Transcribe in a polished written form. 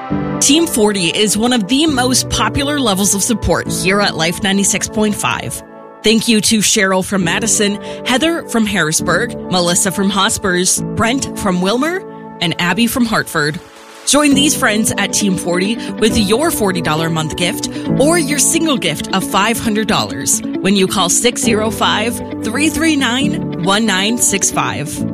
Team 40 is one of the most popular levels of support here at Life 96.5. Thank you to Cheryl from Madison, Heather from Harrisburg, Melissa from Hospers, Brent from Wilmer, and Abby from Hartford. Join these friends at Team 40 with your $40 a month gift or your single gift of $500 when you call 605-339-1965.